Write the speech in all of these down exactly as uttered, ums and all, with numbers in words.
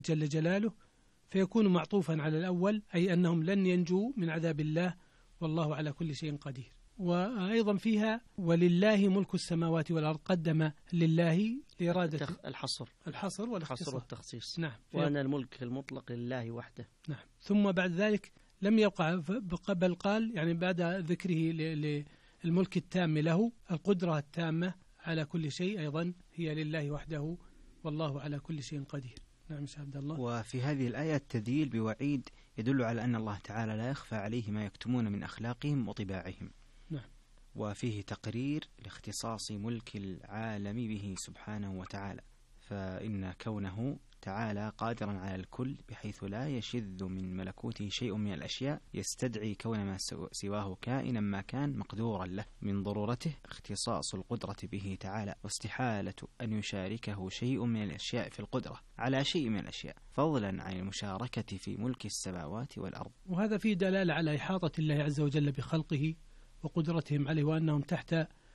جل جلاله، فيكون معطوفا على الأول، أي أنهم لن ينجوا من عذاب الله والله على كل شيء قدير. وأيضا فيها ولله ملك السماوات والأرض، قدم لله لإرادة الحصر الحصر والحصر والتخصيص. نعم. وأن الملك المطلق لله وحده. نعم. ثم بعد ذلك لم يبقى، بل قال يعني بعد ذكره للملك التام له، القدرة التامة على كل شيء أيضا هي لله وحده والله على كل شيء قدير. نعم شيخ عبد الله. وفي هذه الآية تذييل بوعيد يدل على أن الله تعالى لا يخفى عليه ما يكتمون من أخلاقهم وطباعهم. نعم. وفيه تقرير لاختصاص ملك العالم به سبحانه وتعالى، فإن كونه تعالى قادرا على الكل بحيث لا يشذ من ملكوته شيء من الأشياء يستدعي كون ما سواه كائنا ما كان مقدورا له. من ضرورته اختصاص القدرة به تعالى، واستحالة أن يشاركه شيء من الأشياء في القدرة على شيء من الأشياء، فضلا عن المشاركة في ملك السماوات والأرض. وهذا فيه دلالة على إحاطة الله عز وجل بخلقه وقدرتهم عليه، وأنهم تحت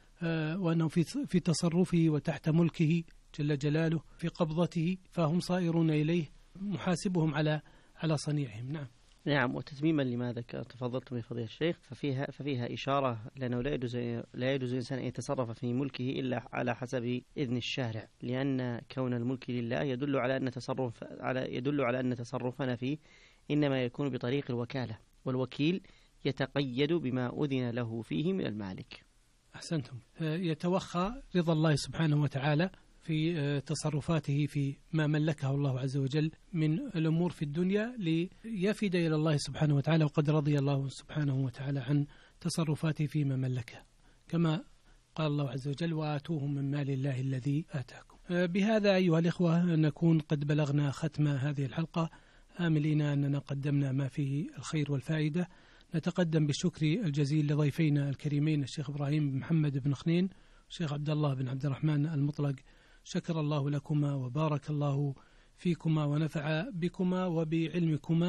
آه وأنهم في في تصرفه وتحت ملكه جل جلاله، في قبضته، فهم صائرون إليه محاسبهم على على صنيعهم. نعم. نعم. وتتميما لما ذكر تفضلت من فضيلة الشيخ، ففيها ففيها إشارة لأنه لا يجوز لا يجوز الإنسان أن يتصرف في ملكه إلا على حسب إذن الشارع، لأن كون الملك لله يدل على أن تصرف على يدل على أن تصرفنا فيه إنما يكون بطريق الوكالة، والوكيل يتقيد بما أذن له فيه من المالك. أحسنتم. يتوخى رضا الله سبحانه وتعالى في تصرفاته في ما ملكه الله عز وجل من الأمور في الدنيا ليفد إلى الله سبحانه وتعالى، وقد رضي الله سبحانه وتعالى عن تصرفاته فيما ملكه، كما قال الله عز وجل وآتوهم من مال الله الذي آتاكم. بهذا أيها الإخوة نكون قد بلغنا ختم هذه الحلقة، آملين أننا قدمنا ما فيه الخير والفائدة. نتقدم بالشكر الجزيل لضيفينا الكريمين الشيخ إبراهيم بن محمد بن خنين والشيخ عبد الله بن عبد الرحمن المطلق، شكر الله لكما وبارك الله فيكما ونفع بكما وبعلمكما.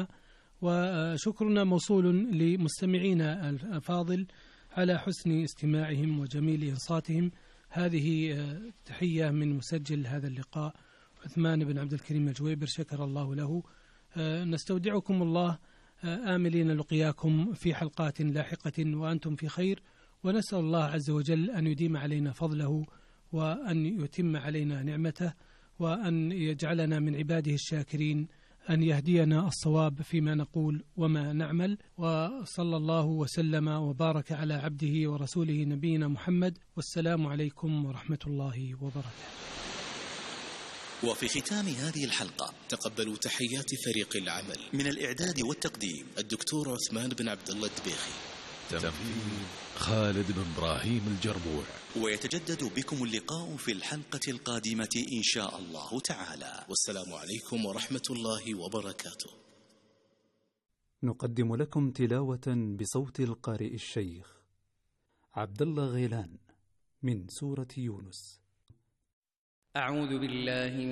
وشكرنا موصول لمستمعينا الأفاضل على حسن استماعهم وجميل إنصاتهم. هذه تحية من مسجل هذا اللقاء عثمان بن عبد الكريم الجويبر، شكر الله له. نستودعكم الله آملين لقياكم في حلقات لاحقة وأنتم في خير، ونسأل الله عز وجل أن يديم علينا فضله وأن يتم علينا نعمته وأن يجعلنا من عباده الشاكرين، أن يهدينا الصواب فيما نقول وما نعمل. وصلى الله وسلم وبارك على عبده ورسوله نبينا محمد، والسلام عليكم ورحمة الله وبركاته. وفي ختام هذه الحلقة تقبلوا تحيات فريق العمل، من الإعداد والتقديم الدكتور عثمان بن عبد الله الدبيخي، تنفيذ خالد بن إبراهيم الجربوع. ويتجدد بكم اللقاء في الحلقة القادمة إن شاء الله تعالى، والسلام عليكم ورحمة الله وبركاته. نقدم لكم تلاوة بصوت القارئ الشيخ عبد الله غيلان من سورة يونس. أعوذ بالله